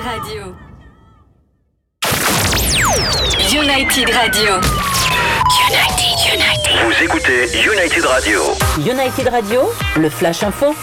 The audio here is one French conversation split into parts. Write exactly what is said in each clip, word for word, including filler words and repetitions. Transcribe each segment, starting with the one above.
Radio. United Radio. United, United. Vous écoutez United Radio. United Radio, le Flash Info.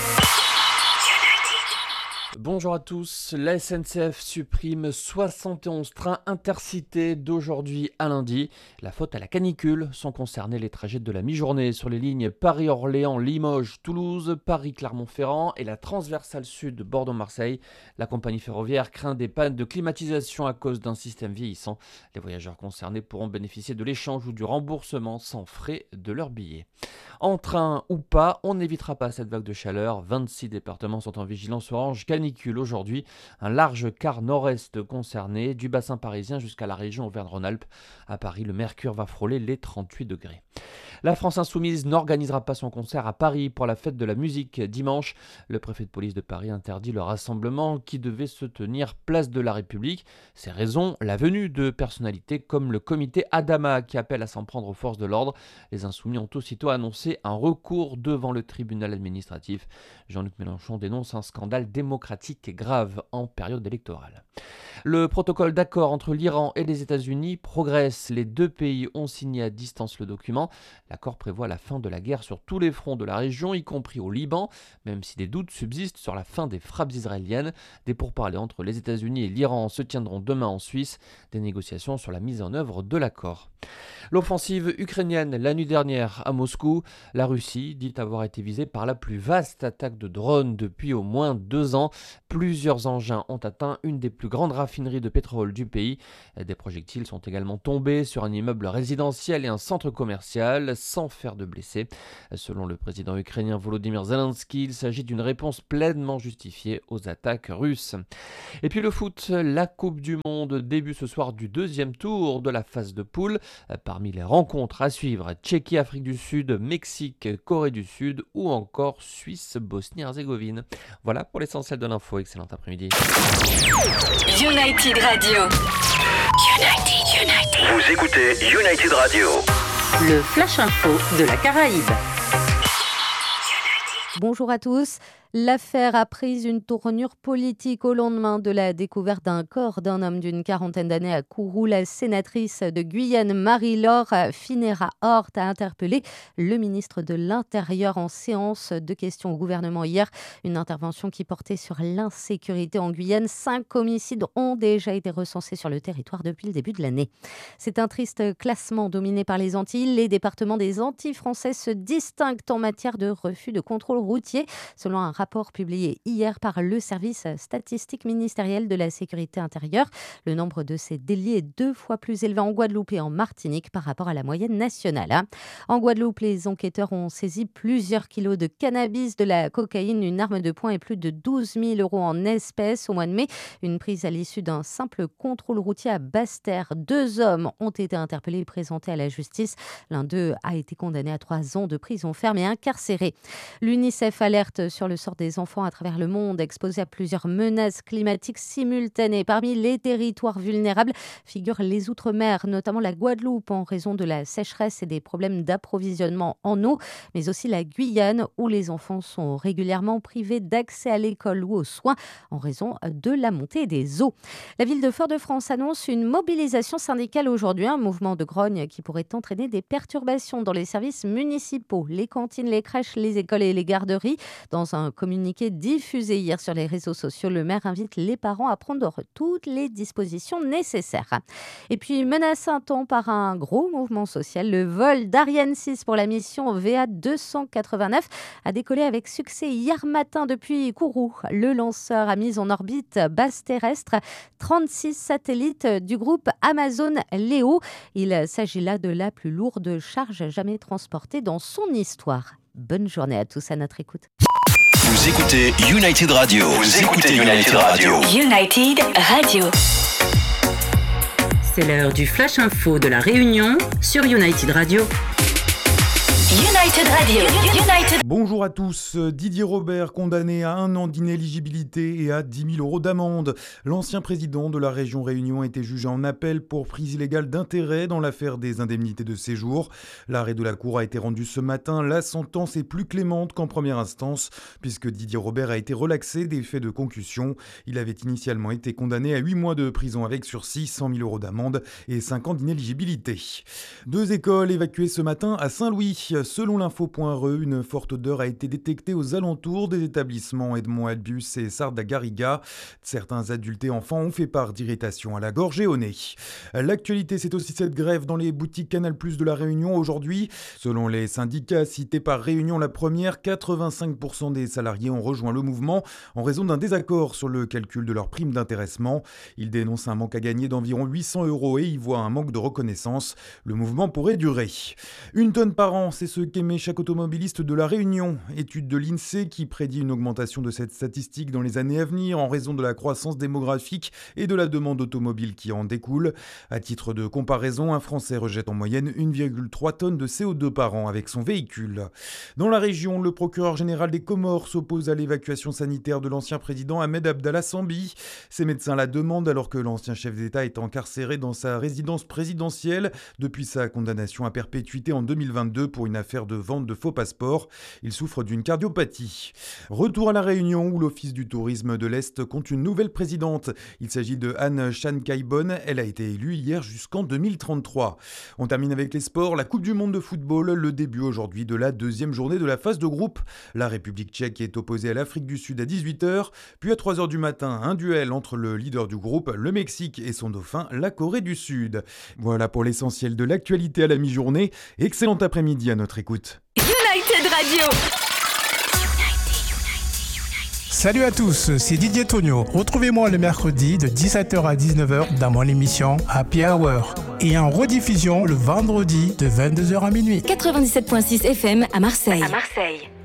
Bonjour à tous, la S N C F supprime soixante et onze trains intercités d'aujourd'hui à lundi. La faute à la canicule, sont concernés les trajets de la mi-journée sur les lignes Paris-Orléans, Limoges, Toulouse, Paris-Clermont-Ferrand et la transversale sud Bordeaux-Marseille. La compagnie ferroviaire craint des pannes de climatisation à cause d'un système vieillissant. Les voyageurs concernés pourront bénéficier de l'échange ou du remboursement sans frais de leur billet. En train ou pas, on n'évitera pas cette vague de chaleur. vingt-six départements sont en vigilance orange canicule aujourd'hui. Un large quart nord-est concerné, du bassin parisien jusqu'à la région Auvergne-Rhône-Alpes. À Paris, le mercure va frôler les trente-huit degrés. La France Insoumise n'organisera pas son concert à Paris pour la fête de la musique dimanche. Le préfet de police de Paris interdit le rassemblement qui devait se tenir place de la République. Ces raisons, la venue de personnalités comme le comité Adama qui appelle à s'en prendre aux forces de l'ordre. Les Insoumis ont aussitôt annoncé un recours devant le tribunal administratif. Jean-Luc Mélenchon dénonce un scandale démocratique grave en période électorale. Le protocole d'accord entre l'Iran et les États-Unis progresse. Les deux pays ont signé à distance le document. L'accord prévoit la fin de la guerre sur tous les fronts de la région, y compris au Liban, même si des doutes subsistent sur la fin des frappes israéliennes. Des pourparlers entre les États-Unis et l'Iran se tiendront demain en Suisse. Des négociations sur la mise en œuvre de l'accord. L'offensive ukrainienne la nuit dernière à Moscou. La Russie dit avoir été visée par la plus vaste attaque de drones depuis au moins deux ans. Plusieurs engins ont atteint une des plus grandes raffineries de pétrole du pays. Des projectiles sont également tombés sur un immeuble résidentiel et un centre commercial sans faire de blessés. Selon le président ukrainien Volodymyr Zelensky, il s'agit d'une réponse pleinement justifiée aux attaques russes. Et puis le foot, la Coupe du Monde, début ce soir du deuxième tour de la phase de poule. Parmi les rencontres à suivre, Tchéquie, Afrique du Sud, Mexique, Corée du Sud ou encore Suisse, Bosnie-Herzégovine. Voilà pour l'essentiel de l'info. Excellent après-midi. United Radio. United, United. Vous écoutez United Radio. Le Flash Info de la Caraïbe. Bonjour à tous. L'affaire a pris une tournure politique au lendemain de la découverte d'un corps d'un homme d'une quarantaine d'années à Kourou. La sénatrice de Guyane, Marie-Laure Phinera-Hort, a interpellé le ministre de l'Intérieur en séance de questions au gouvernement hier. Une intervention qui portait sur l'insécurité en Guyane. Cinq homicides ont déjà été recensés sur le territoire depuis le début de l'année. C'est un triste classement dominé par les Antilles. Les départements des Antilles françaises se distinguent en matière de refus de contrôle routier, selon un rapport publié hier par le service statistique ministériel de la sécurité intérieure. Le nombre de ces délits est deux fois plus élevé en Guadeloupe et en Martinique par rapport à la moyenne nationale. En Guadeloupe, les enquêteurs ont saisi plusieurs kilos de cannabis, de la cocaïne, une arme de poing et plus de douze mille euros en espèces au mois de mai. Une prise à l'issue d'un simple contrôle routier à Basse-Terre. Deux hommes ont été interpellés et présentés à la justice. L'un d'eux a été condamné à trois ans de prison ferme et incarcéré. L'UNICEF alerte sur le sort des enfants à travers le monde exposés à plusieurs menaces climatiques simultanées. Parmi les territoires vulnérables figurent les Outre-mer, notamment la Guadeloupe en raison de la sécheresse et des problèmes d'approvisionnement en eau, mais aussi la Guyane où les enfants sont régulièrement privés d'accès à l'école ou aux soins en raison de la montée des eaux. La ville de Fort-de-France annonce une mobilisation syndicale aujourd'hui, un mouvement de grogne qui pourrait entraîner des perturbations dans les services municipaux, les cantines, les crèches, les écoles et les garderies. Dans un communiqué diffusé hier sur les réseaux sociaux, le maire invite les parents à prendre toutes les dispositions nécessaires. Et puis, menacé un temps par un gros mouvement social, le vol d'Ariane six pour la mission V A deux cent quatre-vingt-neuf a décollé avec succès hier matin depuis Kourou. Le lanceur a mis en orbite basse terrestre trente-six satellites du groupe Amazon Léo. Il s'agit là de la plus lourde charge jamais transportée dans son histoire. Bonne journée à tous à notre écoute. Vous écoutez United Radio. Vous écoutez United Radio. United Radio. C'est l'heure du Flash Info de la Réunion sur United Radio. United Radio. United. Bonjour à tous. Didier Robert condamné à un an d'inéligibilité et à dix mille euros d'amende. L'ancien président de la région Réunion a été jugé en appel pour prise illégale d'intérêt dans l'affaire des indemnités de séjour. L'arrêt de la Cour a été rendu ce matin. La sentence est plus clémente qu'en première instance puisque Didier Robert a été relaxé des faits de concussion. Il avait initialement été condamné à huit mois de prison avec sursis, cent mille euros d'amende et cinq ans d'inéligibilité. Deux écoles évacuées ce matin à Saint-Louis. Selon l'info point r e, une forte odeur a été détectée aux alentours des établissements Edmond-Albus et Sarda-Garriga. Certains adultes et enfants ont fait part d'irritation à la gorge et au nez. L'actualité, c'est aussi cette grève dans les boutiques Canal plus de la Réunion aujourd'hui. Selon les syndicats cités par Réunion la première, quatre-vingt-cinq pour cent des salariés ont rejoint le mouvement en raison d'un désaccord sur le calcul de leur prime d'intéressement. Ils dénoncent un manque à gagner d'environ huit cents euros et y voient un manque de reconnaissance. Le mouvement pourrait durer. Une tonne par an, c'est ce qu'émet chaque automobiliste de la Réunion. Étude de l'INSEE qui prédit une augmentation de cette statistique dans les années à venir en raison de la croissance démographique et de la demande automobile qui en découle. À titre de comparaison, un Français rejette en moyenne une virgule trois tonnes de C O deux par an avec son véhicule. Dans la région, le procureur général des Comores s'oppose à l'évacuation sanitaire de l'ancien président Ahmed Abdallah Sambi. Ses médecins la demandent alors que l'ancien chef d'État est incarcéré dans sa résidence présidentielle depuis sa condamnation à perpétuité en deux mille vingt-deux pour une affaire de vente de faux passeports. Il souffre d'une cardiopathie. Retour à la Réunion où l'Office du tourisme de l'Est compte une nouvelle présidente. Il s'agit de Anne Chan-Kaibon. Elle a été élue hier jusqu'en deux mille trente-trois. On termine avec les sports. La Coupe du monde de football, le début aujourd'hui de la deuxième journée de la phase de groupe. La République tchèque est opposée à l'Afrique du Sud à dix-huit heures. Puis à trois heures du matin, un duel entre le leader du groupe, le Mexique, et son dauphin, la Corée du Sud. Voilà pour l'essentiel de l'actualité à la mi-journée. Excellent après-midi à notre écoute. United Radio. Salut à tous, c'est Didier Tonio. Retrouvez-moi le mercredi de dix-sept heures à dix-neuf heures dans mon émission Happy Hour et en rediffusion le vendredi de vingt-deux heures à minuit. quatre-vingt-dix-sept virgule six F M à Marseille. À Marseille.